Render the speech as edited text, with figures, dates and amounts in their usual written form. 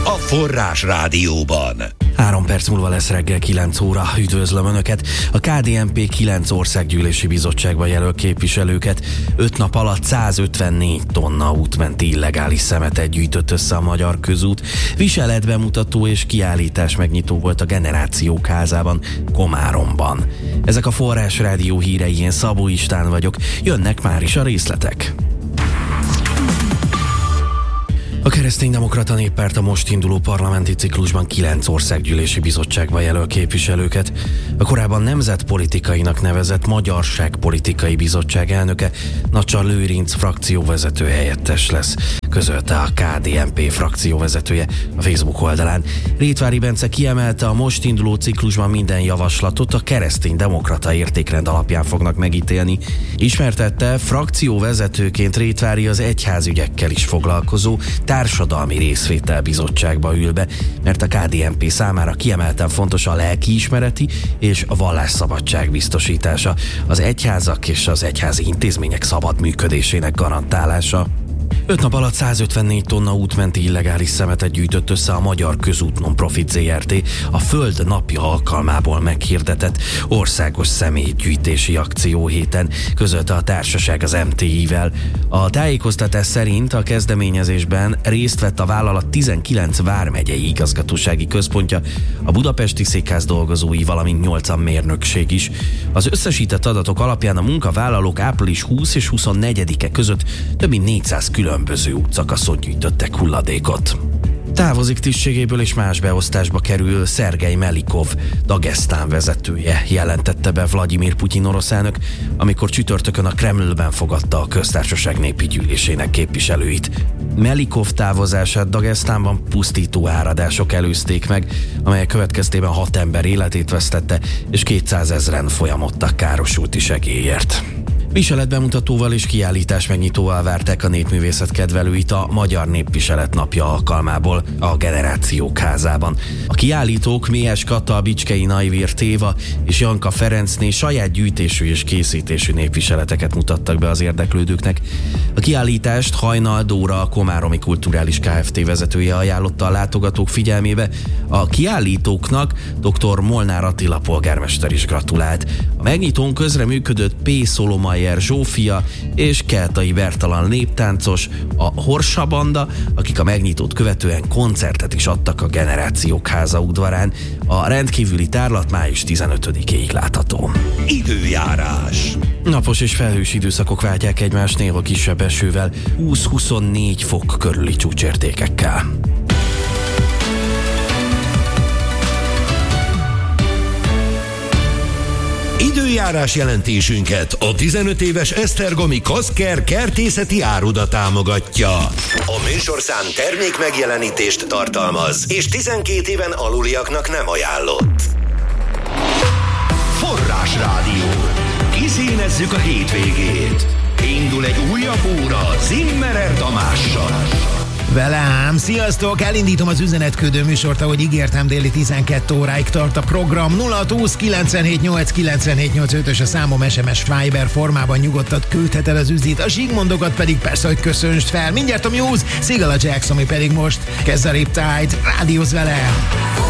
a Forrás Rádióban. 3 perc múlva lesz reggel 9 óra. Üdvözlöm Önöket! A KDNP 9 országgyűlési bizottságba jelöl képviselőket. 5 nap alatt 154 tonna útmenti illegális szemetet gyűjtött össze a Magyar Közút. Viseletbemutató és kiállítás megnyitó volt a Generációk Házában, Komáromban. Ezek a Forrás Rádió hírei, én Szabó István vagyok. Jönnek már is a részletek. A Kereszténydemokrata Néppárt a most induló parlamenti ciklusban 9 országgyűlési bizottságba jelöl képviselőket. A korábban nemzetpolitikainak nevezett Magyarságpolitikai Bizottság elnöke Nacsar Lőrinc frakcióvezető helyettes lesz, közölte a KDNP frakcióvezetője a Facebook oldalán. Rétvári Bence kiemelte, a most induló ciklusban minden javaslatot a kereszténydemokrata értékrend alapján fognak megítélni. Ismertette, frakcióvezetőként Rétvári az egyházügyekkel is foglalkozó társadalmi részvételbizottságba ül be, mert a KDNP számára kiemelten fontos a lelkiismereti és a vallásszabadság biztosítása, az egyházak és az egyházi intézmények szabad működésének garantálása. 5 nap alatt 154 tonna útmenti illegális szemetet gyűjtött össze a Magyar Közút Non-Profit Zrt. A Föld napja alkalmából meghirdetett országos szemétgyűjtési akcióhéten, közölte a társaság az MTI-vel. A tájékoztatás szerint a kezdeményezésben részt vett a vállalat 19 vármegyei igazgatósági központja, a budapesti székház dolgozói, valamint 8 mérnökség is. Az összesített adatok alapján a munkavállalók április 20 és 24-e között több mint 400 különböző útszakaszon gyűjtöttek hulladékot. Távozik tisztségéből és más beosztásba kerül Szergej Melikov, Dagesztán vezetője, jelentette be Vladimir Putyin orosz elnök, amikor csütörtökön a Kremlben fogadta a köztársaság népi gyűlésének képviselőit. Melikov távozását Dagesztánban pusztító áradások előzték meg, amelyek következtében 6 ember életét vesztette, és 200 000 folyamodtak károsulti segélyért. Viseletbemutatóval és kiállítás megnyitóval várták a népművészet kedvelőit a Magyar Népviselet napja alkalmából a Generációk Házában. A kiállítók Méhes Kata, Bicskei Najvér Téva és Janka Ferencné saját gyűjtésű és készítésű népviseleteket mutattak be az érdeklődőknek. A kiállítást Hajnal Dóra, a Komáromi Kulturális Kft. Vezetője ajánlotta a látogatók figyelmébe. A kiállítóknak dr. Molnár Attila polgármester is gratulált. A megnyitón közreműködött P. Szolomajer Zsófia és Keltai Bertalan néptáncos, a Horsa Banda, akik a megnyitót követően koncertet is adtak a Generációk Háza udvarán. A rendkívüli tárlat május 15-ig látható. Időjárás. Napos és felhős időszakok váltják egymást, néha kisebb esővel, 20-24 fok körüli csúcsértékekkel. Időjárás jelentésünket a 15 éves Esztergomi Kaszker kertészeti áruda támogatja. A műsorszám termék megjelenítést tartalmaz, és 12 éven aluliaknak nem ajánlott. Forrás Rádió. Kiszínezzük a hétvégét. Indul egy újabb óra Zimmerer Tamással. Velem, sziasztok! Elindítom az üzenetküldő műsort, ahogy ígértem, déli 12 óráig tart a program. 0620 978 978 a számom, SMS Viber formában nyugodtan küldheted az üzit, a zsigmondokat pedig persze, hogy köszönst fel. Mindjárt a Muse, Sigala Jackson, ami pedig most kezd a Riptide. Rádiózz velem!